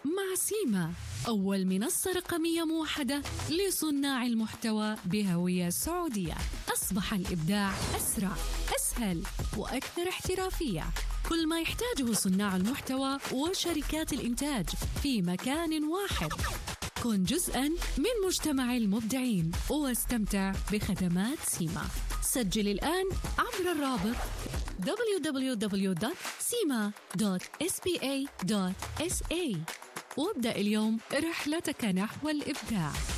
مع سيما، أول منصة رقمية موحدة لصناع المحتوى بهوية سعودية. أصبح الإبداع أسرع، أسهل وأكثر احترافية. كل ما يحتاجه صناع المحتوى وشركات الإنتاج في مكان واحد. كن جزءاً من مجتمع المبدعين واستمتع بخدمات سيما. سجل الآن عبر الرابط www.sima.spa.sa وابدأ اليوم رحلتك نحو الإبداع.